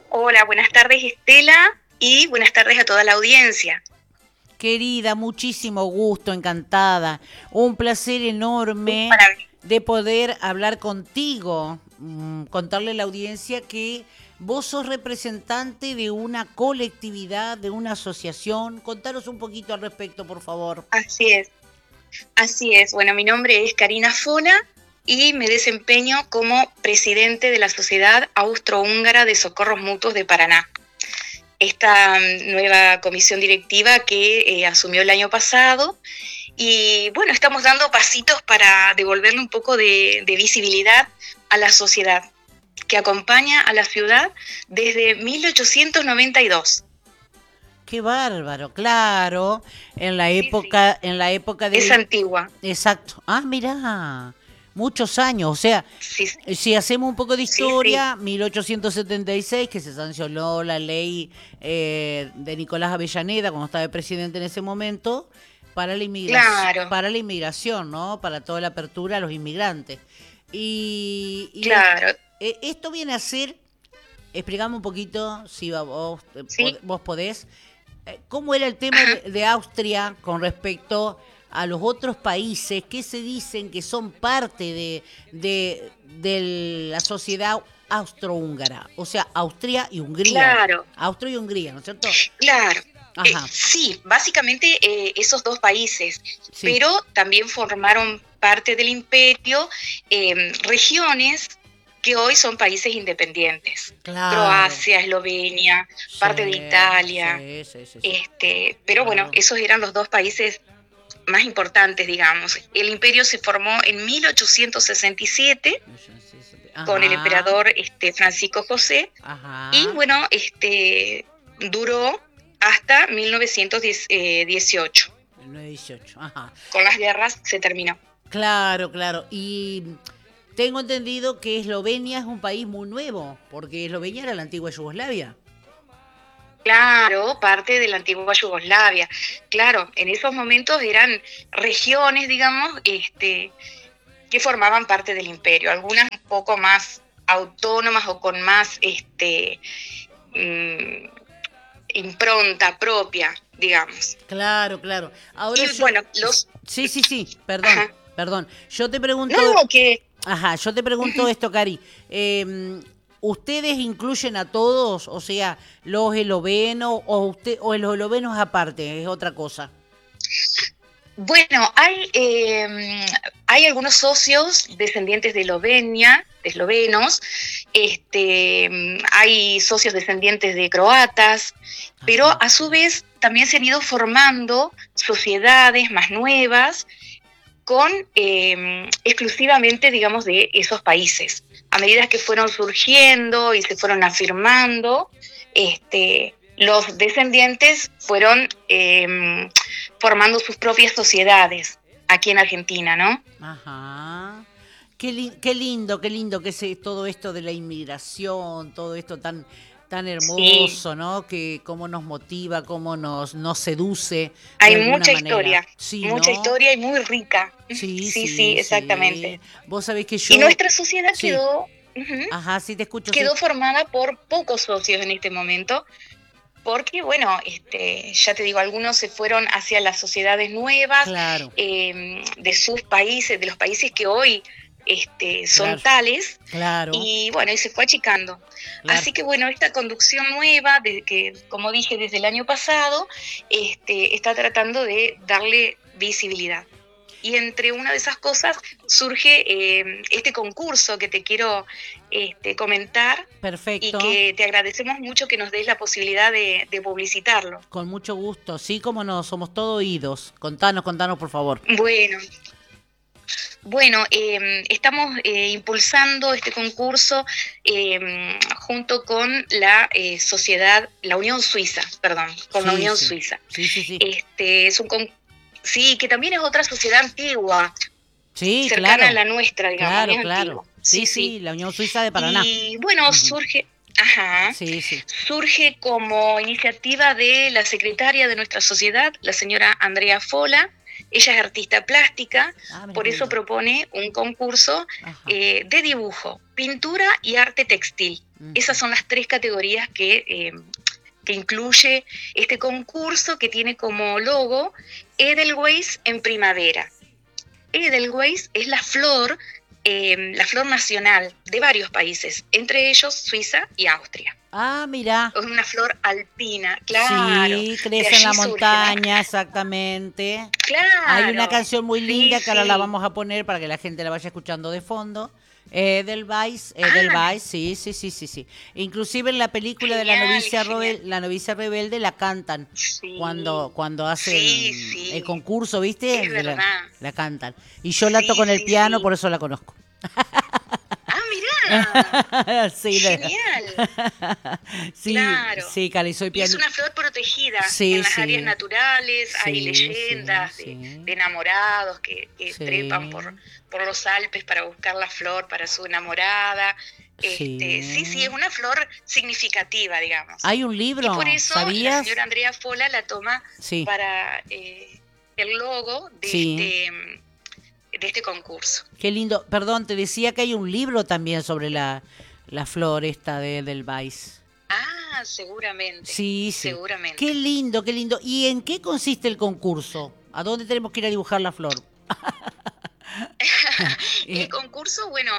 Hola, buenas tardes Estela y buenas tardes a toda la audiencia. Querida, muchísimo gusto, encantada. Un placer Es enorme para mí. de poder hablar contigo, contarle a la audiencia que vos sos representante de una colectividad, de una asociación. Contanos un poquito al respecto, por favor. Así es, así es. Bueno, mi nombre es Karina Fola y me desempeño como presidente de la Sociedad Austrohúngara de Socorros Mutuos de Paraná. Esta nueva comisión directiva que asumió el año pasado y bueno, estamos dando pasitos para devolverle un poco de visibilidad a la sociedad que acompaña a la ciudad desde 1892. Qué bárbaro, claro. Sí, sí. En la época de Es antigua. exacto. Ah, mirá, muchos años. O sea, Sí, si hacemos un poco de sí, sí. historia, 1876, que se sancionó la ley de Nicolás Avellaneda, cuando estaba de presidente en ese momento, Claro, para la inmigración, ¿no? Para toda la apertura a los inmigrantes. claro. Esto viene a ser, explicame un poquito, si vos, Sí. vos podés, ¿cómo era el tema Ajá. de Austria con respecto a los otros países que se dicen que son parte de la sociedad austrohúngara? O sea, Austria y Hungría. Claro, Austria y Hungría, ¿no es cierto? claro. Ajá, Sí, básicamente esos dos países, sí, pero también formaron parte del imperio regiones que hoy son países independientes. claro. Croacia, Eslovenia, Sí, parte de Italia. sí, Pero bueno, claro. esos eran los dos países más importantes, digamos. El imperio se formó en 1867 con el Ajá, emperador Francisco José y ajá. bueno, duró hasta 1918. El 918, ajá. Con las guerras se terminó. Claro, claro. Y tengo entendido que Eslovenia es un país muy nuevo, porque Eslovenia era la antigua Yugoslavia. Claro, parte de la antigua Yugoslavia. Claro, en esos momentos eran regiones, digamos, que formaban parte del imperio, algunas un poco más autónomas o con más mm, impronta propia, digamos. Claro, claro. Ahora Y yo... bueno, los... Sí, perdón, Ajá. perdón. Yo te No, pregunto... no, que... Ajá, yo te pregunto Uh-huh. esto, Cari. ¿Ustedes incluyen a todos? O sea, los eslovenos o los eslovenos aparte, es otra cosa. Bueno, hay algunos socios descendientes de Eslovenia, de eslovenos, hay socios descendientes de croatas, pero Ajá. a su vez también se han ido formando sociedades más nuevas con exclusivamente, digamos, de esos países. A medida que fueron surgiendo y se fueron afirmando, los descendientes fueron formando sus propias sociedades aquí en Argentina, ¿no? Ajá. Qué lindo que es todo esto de la inmigración, todo esto tan Sí, hermoso, ¿no? Que cómo nos motiva, cómo nos seduce de hay alguna manera. Sí, mucha ¿no? historia y muy rica. Sí, Sí, sí, sí, exactamente. sí. Vos sabés que Y yo, nuestra sociedad sí, uh-huh, ajá, sí te escucho, sí. quedó formada por pocos socios en este momento, porque, bueno, ya te digo, algunos se fueron hacia las sociedades nuevas Claro, de sus países, de los países que hoy son claro, tales, claro, y bueno, y se fue achicando. claro. Así que bueno, esta conducción nueva, que como dije desde el año pasado, está tratando de darle visibilidad. Y entre una de esas cosas surge este concurso que te quiero comentar y Perfecto. que te agradecemos mucho que nos des la posibilidad de publicitarlo. Con mucho gusto. Sí, como no, somos todo oídos. Contanos, por favor. Bueno, bueno, estamos impulsando este concurso junto con la sociedad, la Unión Suiza, perdón, con la Sí, Unión sí. Suiza. Sí. Es sí, que también es otra sociedad antigua, Sí, cercana a claro. la nuestra, digamos, es Claro. antigua. Sí, sí. Sí, la Unión Suiza de Paraná. Y bueno, Ujú. Sí. surge como iniciativa de la secretaria de nuestra sociedad, la señora Andrea Fola, Ella es artista plástica, Mira por qué eso lindo. propone un concurso de dibujo, pintura y arte textil. Esas son las 3 categorías que incluye este concurso, que tiene como logo Edelweiss en primavera. Edelweiss es la flor nacional de varios países, entre ellos Suiza y Austria. Mira. Es una flor alpina, claro. Sí, crece en la montaña, ¿no? Exactamente. Claro. Hay una canción muy linda que ahora la sí. vamos a poner para que la gente la vaya escuchando de fondo. Edelweiss, sí. Inclusive en la película Genial, de la novicia rebelde la cantan cuando hacen el concurso, ¿viste? Es verdad. La cantan. Y yo la toco en el piano, por eso la conozco. Mirá. Sí, genial. Sí, claro. Sí, Cari, soy pianista. Es una flor protegida en las áreas naturales. Hay leyendas de enamorados que trepan por los Alpes para buscar la flor para su enamorada. Sí, es una flor significativa, digamos. Hay un libro, y por eso ¿sabías? La señora Andrea Fola la toma para el logo de este concurso. Qué lindo. Perdón, te decía que hay un libro también sobre la flor esta de Edelweiss. Seguramente. Sí. Seguramente. Qué lindo. ¿Y en qué consiste el concurso? ¿A dónde tenemos que ir a dibujar la flor? El concurso, bueno,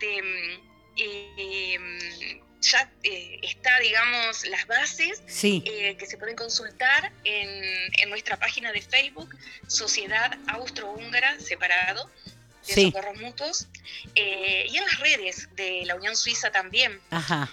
ya está, digamos, las bases que se pueden consultar en nuestra página de Facebook, Sociedad Austrohúngara Separado de Socorros Mutuos, y en las redes de la Unión Suiza también. Ajá.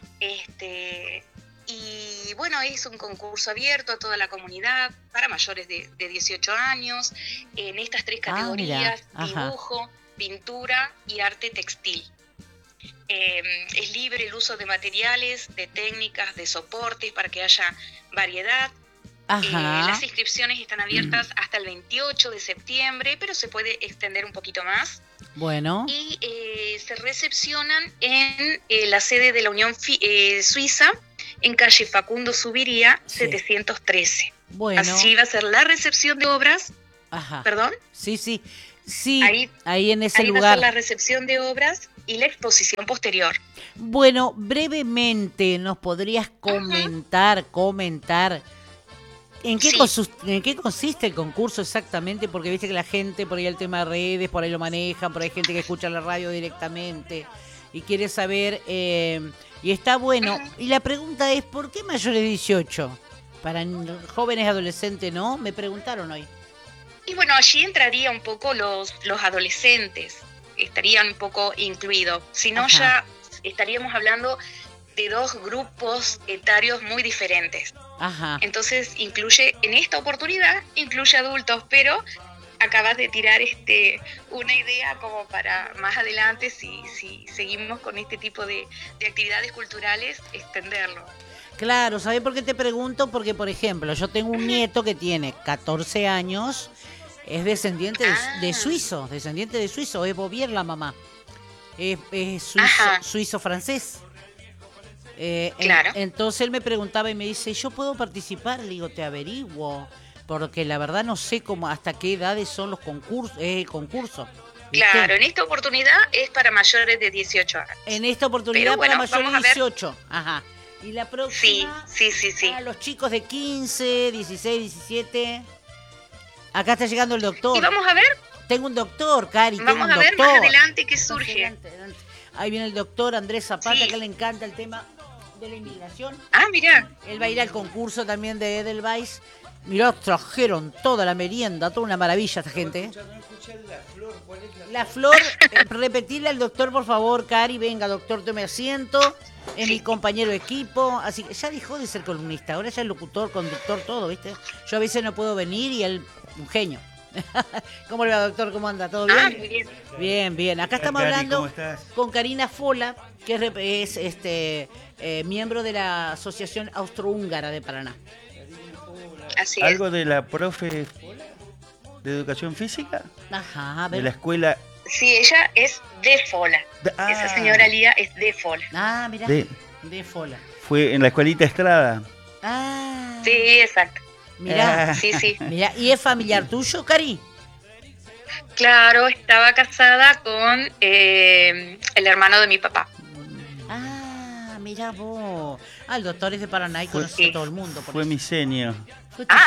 Y bueno, es un concurso abierto a toda la comunidad para mayores de 18 años, en estas 3 categorías, dibujo, pintura y arte textil. Es libre el uso de materiales, de técnicas, de soportes para que haya variedad. Las inscripciones están abiertas hasta el 28 de septiembre, pero se puede extender un poquito más. Bueno. Y se recepcionan en la sede de la Unión Suiza, en calle Facundo Subiría, 713. Bueno. Así va a ser la recepción de obras. ¿Perdón? Sí. Ahí en ese lugar. Va a ser la recepción de obras y la exposición posterior. Bueno, brevemente, ¿nos podrías comentar en qué consiste el concurso exactamente? Porque viste que la gente, por ahí el tema de redes, por ahí lo manejan, por ahí hay gente que escucha la radio directamente y quiere saber, y está bueno. Y la pregunta es, ¿por qué mayores de 18? Para jóvenes adolescentes, ¿no? Me preguntaron hoy. Y bueno, allí entraría un poco los adolescentes, estarían un poco incluidos. Si no, ya estaríamos hablando de 2 grupos etarios muy diferentes. Entonces en esta oportunidad incluye adultos, pero acabas de tirar una idea como para más adelante, si seguimos con este tipo de actividades culturales, extenderlo. Claro, ¿sabes por qué te pregunto? Porque, por ejemplo, yo tengo un nieto que tiene 14 años, es descendiente de suizo, es Bovier la mamá. Es suizo-francés. Claro. Entonces él me preguntaba y me dice, ¿yo puedo participar? Le digo, te averiguo, porque la verdad no sé hasta qué edades son los concursos, el concurso. ¿Viste? Claro, en esta oportunidad es para mayores de 18 años. En esta oportunidad para mayores de 18. Y la próxima, sí. A los chicos de 15, 16, 17. Acá está llegando el doctor. Y vamos a ver. Tengo un doctor, Cari. Vamos a ver más adelante qué surge. Adelante. Ahí viene el doctor Andrés Zapata, que le encanta el tema de la inmigración. Mirá. Él va a ir al concurso también de Edelweiss. Mirá, trajeron toda la merienda, toda una maravilla esta gente. La flor, repetirle al doctor, por favor, Cari. Venga, doctor, tome asiento. Es mi compañero de equipo. Así que ya dejó de ser columnista, ahora ya es locutor, conductor, todo, ¿viste? Yo a veces no puedo venir y él, un genio. ¿Cómo le va, doctor? ¿Cómo anda? ¿Todo bien? Muy bien. Bien. Acá estamos hablando con Karina Fola, que es miembro de la Asociación Austrohúngara de Paraná. Así es. ¿Algo de la profe de educación física? A ver. De la escuela. Sí, ella es de Fola. Esa señora Lía es de Fola. Mira. De Fola. Fue en la escuelita Estrada. Sí, exacto. Mirá. Sí. Mirá, ¿y es familiar tuyo, Cari? Claro, estaba casada con el hermano de mi papá. Ah, mira vos. Ah, el doctor es de Paraná y Fue- conoce Sí. a todo el mundo. Por Fue eso. misenio. Fue tu- Ah,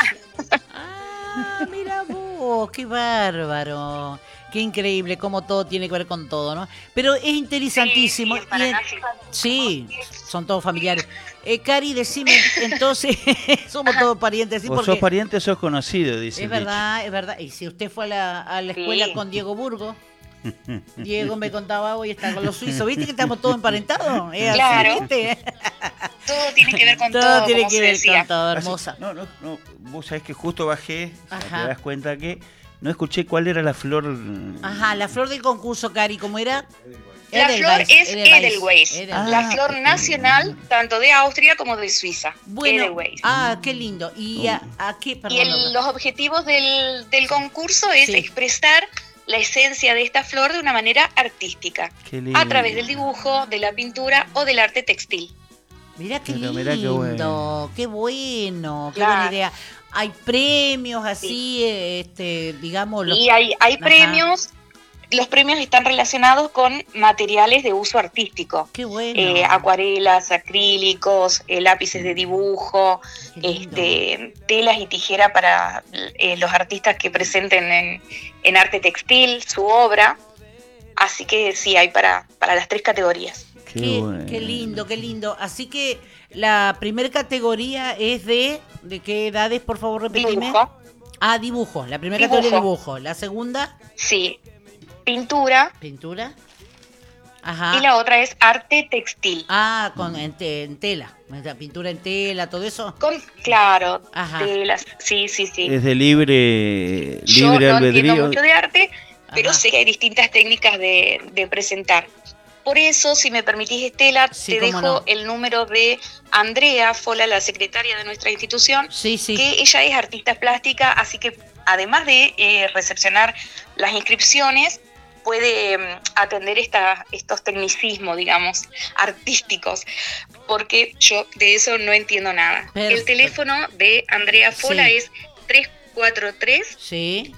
Ah, mira vos, qué bárbaro. Qué increíble cómo todo tiene que ver con todo, ¿no? Pero es interesantísimo. sí, en Paraná Sí, son todos familiares. Cari, decime, entonces, somos todos parientes, ¿sí? O sos Porque pariente o sos conocido, dice es el dicho. verdad, es verdad. Y si usted fue a la escuela Sí. con Diego Burgo, Diego me contaba hoy, está con los suizos, ¿viste que estamos todos emparentados? Es así, Claro. ¿viste? todo tiene que ver con todo, Todo tiene como que se ver decía. con todo, Así- hermosa. no, vos sabés que justo bajé, o sea, Ajá. te das cuenta que no escuché cuál era la flor. Ajá, la flor del concurso, Cari, ¿cómo era? La flor es Edelweiss, Edelweiss. la flor nacional tanto de Austria como de Suiza. Bueno, Edelweiss. qué lindo. ¿Y a qué? Y Perdón, Lola. los objetivos del concurso es Sí. expresar la esencia de esta flor de una manera artística, Qué lindo. a través del dibujo, de la pintura o del arte textil. Mirá qué Pero lindo, mirá qué bueno. qué bueno, qué Claro. buena idea. Hay premios así, digamos. Y hay premios, los premios están relacionados con materiales de uso artístico. Qué bueno. Acuarelas, acrílicos, lápices de dibujo, Qué lindo. telas y tijera para los artistas que presenten en arte textil su obra. Así que sí, hay para las 3 categorías. Qué bueno. Qué lindo, qué lindo. Así que la primera categoría es ¿de qué edades, por favor, repetime? Dibujo, Ah, dibujo. La primera Dibujo. categoría dibujo. La segunda, sí. Pintura pintura. Ajá. y la otra es arte textil. Ah, en tela. Pintura en tela, todo eso. Claro, Ajá. telas, sí. Es de libre Yo no entiendo albedrío. mucho de arte, pero Ajá. sé que hay distintas técnicas de presentar. Por eso, si me permitís, Estela, Sí, te cómo dejo no. el número de Andrea Fola, la secretaria de nuestra institución, Sí, sí. que ella es artista plástica, así que además de recepcionar las inscripciones, puede atender estos tecnicismos, digamos, artísticos, porque yo de eso no entiendo nada. Perfecto. El teléfono de Andrea Fola Sí. es 343 Sí,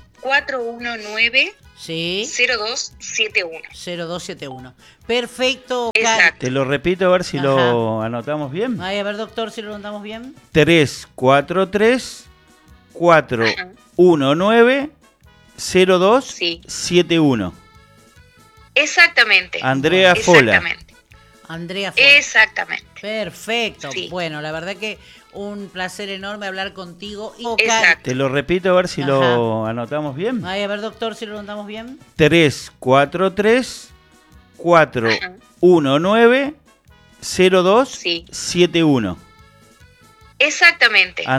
419 sí. 0271. 0271. Perfecto. Exacto. Te lo repito a ver si Ajá. lo anotamos bien. Ay, a ver, doctor, si lo notamos bien. 343 419 Sí. 0271. Exactamente. Andrea Fola. Exactamente. Andrea Fola. Exactamente. Perfecto. Sí. Bueno, la verdad que un placer enorme hablar contigo. Y Exacto. Te lo repito a ver si Ajá. lo anotamos bien. Ay, a ver, doctor, si lo notamos bien. 343 419 Sí. 0271. Exactamente.